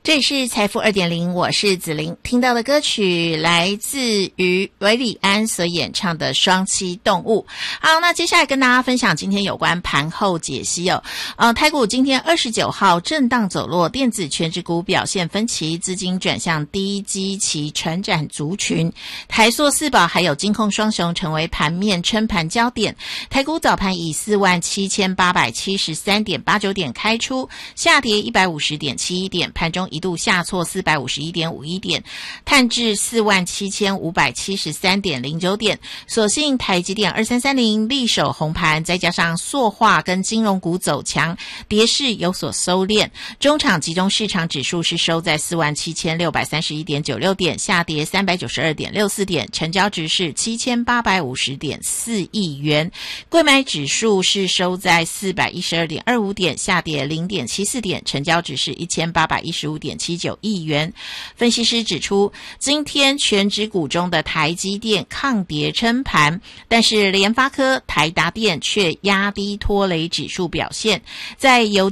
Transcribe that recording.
这里是财富 2.0， 我是子玲。听到的歌曲来自于韦礼安所演唱的《双栖动物》。好，那接下来跟大家分享今天有关盘后解析哦。台股今天29号震荡走弱，电子全指股表现分歧，资金转向低基期传产族群，台塑四宝还有金控双雄成为盘面撑盘焦点。台股早盘以47,873.89点开出，下跌150.71点，盘中一度下挫451.51点，探至47,573.09点。所幸台积电2330力守红盘，再加上塑化跟金融股走强，跌势有所收敛。中场集中市场指数是收在47,631.96点，下跌392.64点，成交值是7,850.4亿元。柜买指数是收在412.25点，下跌0.74点，成交值是1,815.79亿元。分析师指出，今天全指股中的台积电抗跌撑盘，但是联发科、台达电却压低拖累指数表现。在油